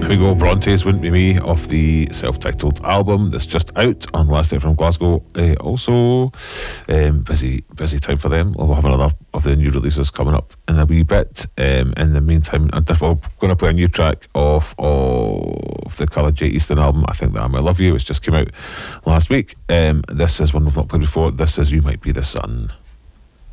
Here we go, Brontes, Wouldn't Be Me, off the self-titled album that's just out on Last Day From Glasgow. Also, busy time for them. We'll have another of the new releases coming up in a wee bit. In the meantime, we're going to play a new track of the Carla J. Easton album, I Think That I Might Love You, which just came out last week. This is one we've not played before. This is You Might Be the Sun.